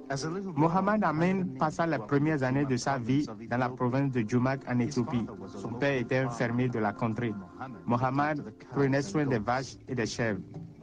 Mohamed Amin passa les premières années de sa vie dans la province de Jumak en Éthiopie. Son père était un fermier de la contrée. Mohamed prenait soin des vaches et des chèvres.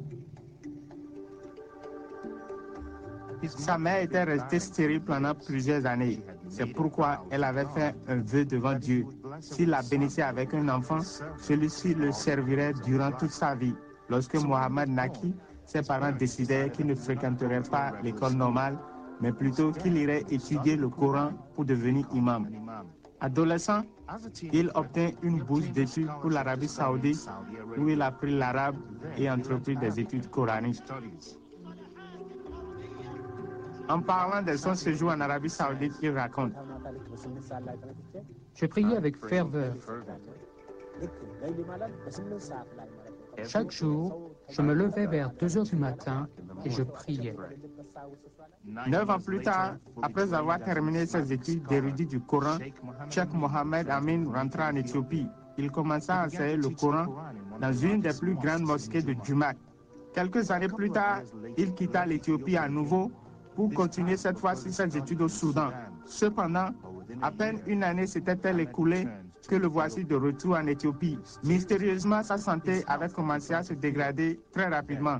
Sa mère était restée stérile pendant plusieurs années. C'est pourquoi elle avait fait un vœu devant Dieu. S'il la bénissait avec un enfant, celui-ci le servirait durant toute sa vie. Lorsque Mohamed naquit, ses parents décidèrent qu'il ne fréquenterait pas l'école normale, mais plutôt qu'il irait étudier le Coran pour devenir imam. Adolescent, il obtint une bourse d'études pour l'Arabie saoudite où il apprit l'arabe et entreprit des études coraniques. En parlant de son séjour en Arabie saoudite, il raconte: Je priais avec ferveur. Chaque jour, je me levais vers 2 heures du matin et je priais. 9 ans plus tard, après avoir terminé ses études d'érudit du Coran, Cheikh Mohamed Amin rentra en Éthiopie. Il commença à enseigner le Coran dans une des plus grandes mosquées de Jumak. Quelques années plus tard, il quitta l'Éthiopie à nouveau pour continuer cette fois-ci ses études au Soudan. Cependant, à peine une année s'était-elle écoulée que le voici de retour en Éthiopie. Mystérieusement, sa santé avait commencé à se dégrader très rapidement.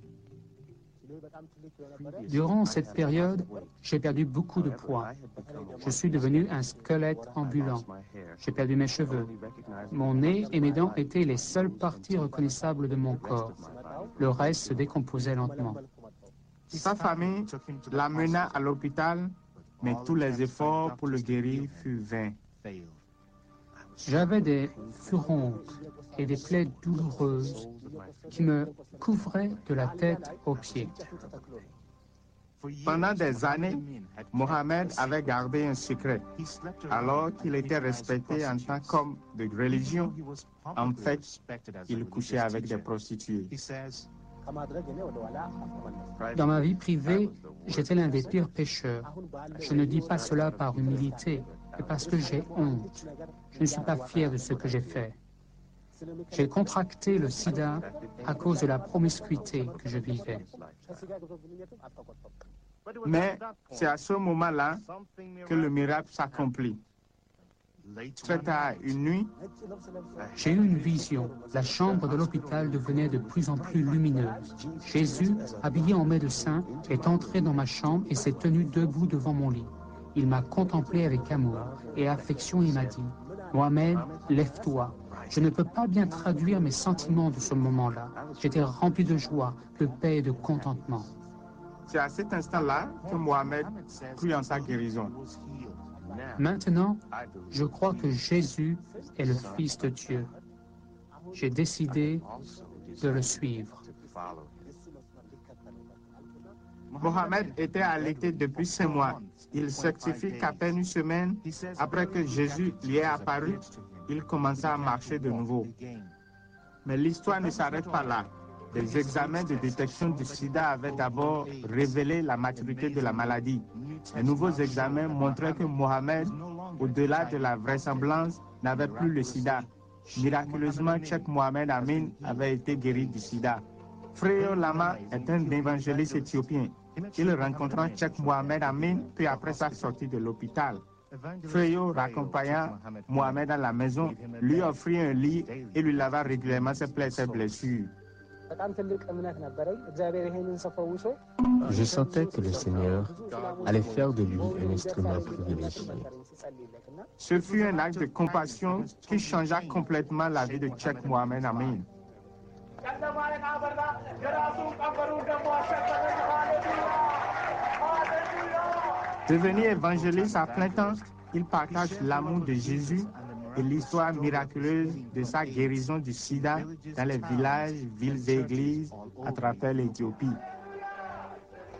Durant cette période, j'ai perdu beaucoup de poids. Je suis devenu un squelette ambulant. J'ai perdu mes cheveux. Mon nez et mes dents étaient les seules parties reconnaissables de mon corps. Le reste se décomposait lentement. Sa famille l'amena à l'hôpital, mais tous les efforts pour le guérir furent vains. J'avais des furoncles et des plaies douloureuses qui me couvraient de la tête aux pieds. Pendant des années, Mohamed avait gardé un secret. Alors qu'il était respecté en tant qu'homme de religion, en fait, il couchait avec des prostituées. Dans ma vie privée, j'étais l'un des pires pécheurs. Je ne dis pas cela par humilité, mais parce que j'ai honte. Je ne suis pas fier de ce que j'ai fait. J'ai contracté le sida à cause de la promiscuité que je vivais. Mais c'est à ce moment-là que le miracle s'accomplit. Très tard une nuit, j'ai eu une vision. La chambre de l'hôpital devenait de plus en plus lumineuse. Jésus, habillé en médecin, est entré dans ma chambre et s'est tenu debout devant mon lit. Il m'a contemplé avec amour et affection et m'a dit: Mohamed, lève-toi. Je ne peux pas bien traduire mes sentiments de ce moment-là. J'étais rempli de joie, de paix et de contentement. C'est à cet instant-là que Mohamed crut en sa guérison. Maintenant, je crois que Jésus est le Fils de Dieu. J'ai décidé de le suivre. Mohamed était allaité depuis 5 mois. Il certifie qu'à peine une semaine après que Jésus lui est apparu, il commença à marcher de nouveau. Mais l'histoire ne s'arrête pas là. Des examens de détection du sida avaient d'abord révélé la maturité de la maladie. Les nouveaux examens montraient que Mohamed, au-delà de la vraisemblance, n'avait plus le sida. Miraculeusement, Cheikh Mohamed Amin avait été guéri du sida. Freyo Lama est un évangéliste éthiopien. Il rencontra Cheikh Mohamed Amin peu après sa sortie de l'hôpital. Freyo raccompagna Mohamed à la maison, lui offrit un lit et lui lava régulièrement ses plaies et ses blessures. Je sentais que le Seigneur allait faire de lui un instrument privilégié. Ce fut un acte de compassion qui changea complètement la vie de Cheikh Mohamed Amin. Devenu évangéliste à plein temps, il partage l'amour de Jésus et l'histoire miraculeuse de sa guérison du sida dans les villages, villes et églises à travers l'Éthiopie.